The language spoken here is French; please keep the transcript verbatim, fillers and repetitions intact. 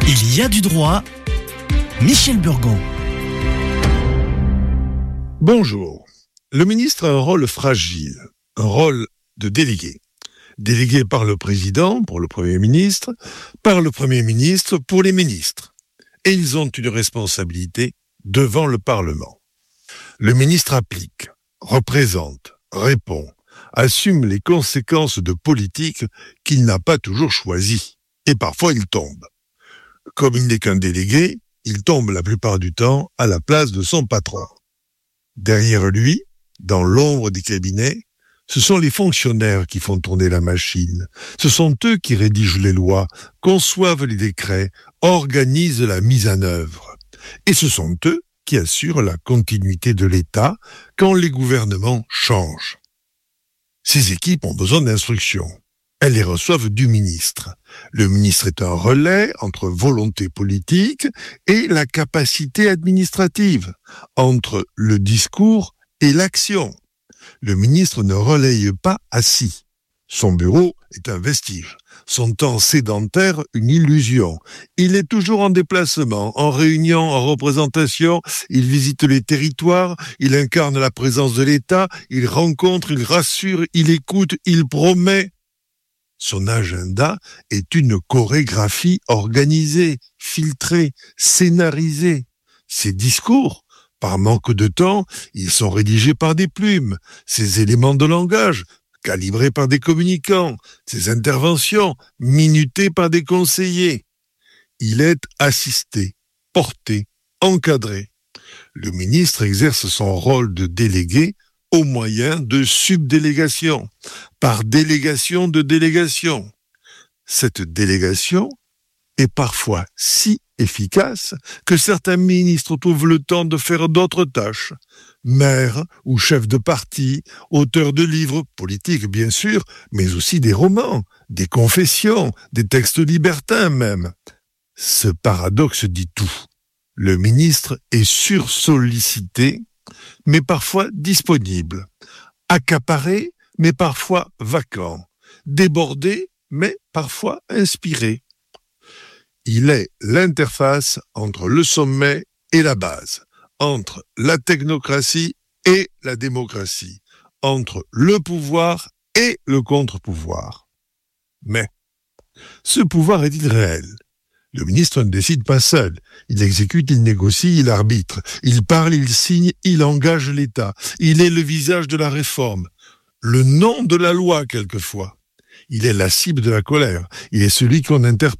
Il y a du droit. Michel Burgon. Bonjour. Le ministre a un rôle fragile, un rôle de délégué. Délégué par le président pour le Premier ministre, par le Premier ministre pour les ministres. Et ils ont une responsabilité devant le Parlement. Le ministre applique, représente, répond, assume les conséquences de politiques qu'il n'a pas toujours choisies. Et parfois il tombe. Comme il n'est qu'un délégué, il tombe la plupart du temps à la place de son patron. Derrière lui, dans l'ombre des cabinets, ce sont les fonctionnaires qui font tourner la machine. Ce sont eux qui rédigent les lois, conçoivent les décrets, organisent la mise en œuvre. Et ce sont eux qui assurent la continuité de l'État quand les gouvernements changent. Ces équipes ont besoin d'instructions. Elles les reçoivent du ministre. Le ministre est un relais entre volonté politique et la capacité administrative, entre le discours et l'action. Le ministre ne relaye pas assis. Son bureau est un vestige. Son temps sédentaire, une illusion. Il est toujours en déplacement, en réunion, en représentation. Il visite les territoires, il incarne la présence de l'État, il rencontre, il rassure, il écoute, il promet. Son agenda est une chorégraphie organisée, filtrée, scénarisée. Ses discours, par manque de temps, ils sont rédigés par des plumes. Ses éléments de langage, calibrés par des communicants. Ses interventions, minutées par des conseillers. Il est assisté, porté, encadré. Le ministre exerce son rôle de délégué au moyen de subdélégation, par délégation de délégation. Cette délégation est parfois si efficace que certains ministres trouvent le temps de faire d'autres tâches. Maires ou chefs de parti, auteurs de livres, politiques bien sûr, mais aussi des romans, des confessions, des textes libertins même. Ce paradoxe dit tout. Le ministre est sursollicité, mais parfois disponible, accaparé, mais parfois vacant, débordé, mais parfois inspiré. Il est l'interface entre le sommet et la base, entre la technocratie et la démocratie, entre le pouvoir et le contre-pouvoir. Mais ce pouvoir est-il réel ? Le ministre ne décide pas seul. Il exécute, il négocie, il arbitre. Il parle, il signe, il engage l'État. Il est le visage de la réforme. Le nom de la loi, quelquefois. Il est la cible de la colère. Il est celui qu'on interpelle.